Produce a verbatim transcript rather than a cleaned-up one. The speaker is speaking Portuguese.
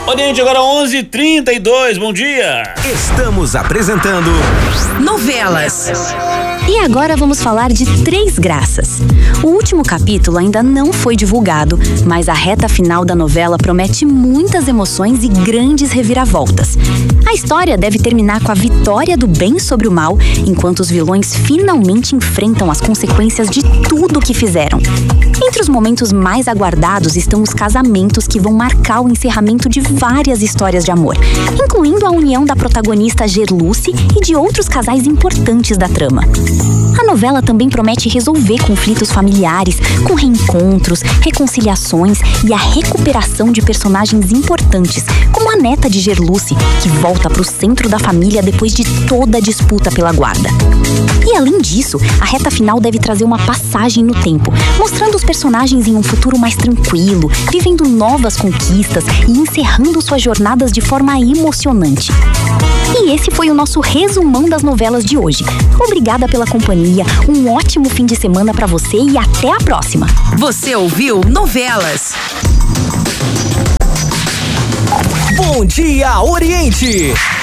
Oriente, agora onze e trinta e dois, bom dia. Estamos apresentando Novelas. E agora vamos falar de Três Graças. O último capítulo ainda não foi divulgado, mas a reta final da novela promete muitas emoções e grandes reviravoltas. A história deve terminar com a vitória do bem sobre o mal, enquanto os vilões finalmente enfrentam as consequências de tudo o que fizeram. Entre os momentos mais aguardados estão os casamentos que vão marcar o encerramento de várias histórias de amor, incluindo a união da protagonista Gerluce e de outros casais importantes da trama. A novela também promete resolver conflitos familiares, com reencontros, reconciliações e a recuperação de personagens importantes, como a neta de Gerluce, que volta para o centro da família depois de toda a disputa pela guarda. E além disso, a reta final deve trazer uma passagem no tempo, mostrando os personagens em um futuro mais tranquilo, vivendo novas conquistas e encerrando suas jornadas de forma emocionante. E esse foi o nosso resumão das novelas de hoje. Obrigada pela companhia, um ótimo fim de semana pra você e até a próxima. Você ouviu Novelas. Bom Dia Oriente.